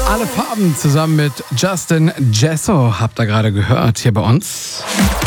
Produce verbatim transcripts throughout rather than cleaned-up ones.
Alle Farben zusammen mit Justin Jesso habt ihr gerade gehört hier bei uns.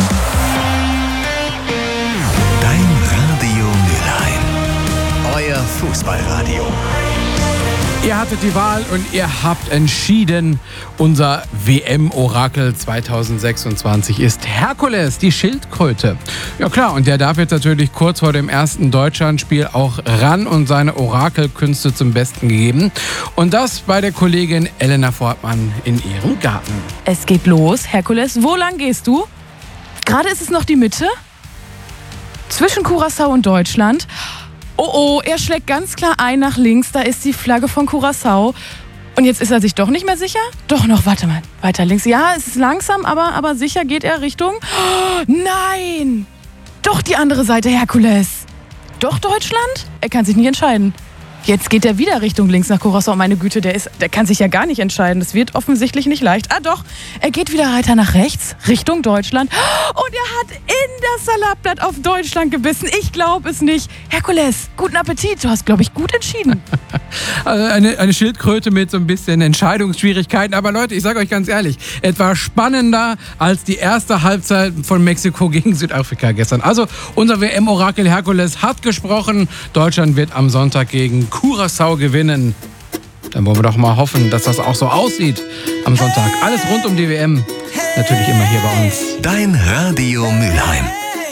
Dein Radio Mülheim. Euer Fußballradio. Ihr hattet die Wahl und ihr habt entschieden. Unser W M-Orakel zwanzig sechsundzwanzig ist Herkules, die Schildkröte. Ja klar, und der darf jetzt natürlich kurz vor dem ersten Deutschlandspiel auch ran und seine Orakelkünste zum Besten geben. Und das bei der Kollegin Elena Fortmann in ihrem Garten. Es geht los. Herkules, wo lang gehst du? Gerade ist es noch die Mitte. Zwischen Curaçao und Deutschland. Oh oh, er schlägt ganz klar ein nach links. Da ist die Flagge von Curaçao. Und jetzt ist er sich doch nicht mehr sicher? Doch noch, warte mal. Weiter links. Ja, es ist langsam, aber, aber sicher geht er Richtung... Oh, nein! Doch die andere Seite, Herkules. Doch Deutschland? Er kann sich nicht entscheiden. Jetzt geht er wieder Richtung links nach Curaçao. Meine Güte, der, ist, der kann sich ja gar nicht entscheiden. Das wird offensichtlich nicht leicht. Ah doch, er geht wieder weiter nach rechts, Richtung Deutschland. Und er hat in das Salatblatt auf Deutschland gebissen. Ich glaube es nicht. Herkules, guten Appetit. Du hast, glaube ich, gut entschieden. Also eine, eine Schildkröte mit so ein bisschen Entscheidungsschwierigkeiten. Aber Leute, ich sage euch ganz ehrlich, es war spannender als die erste Halbzeit von Mexiko gegen Südafrika gestern. Also unser W M-Orakel Herkules hat gesprochen. Deutschland wird am Sonntag gegen Curaçao gewinnen. Dann wollen wir doch mal hoffen, dass das auch so aussieht am Sonntag. Alles rund um die W M. Natürlich immer hier bei uns. Dein Radio Mülheim.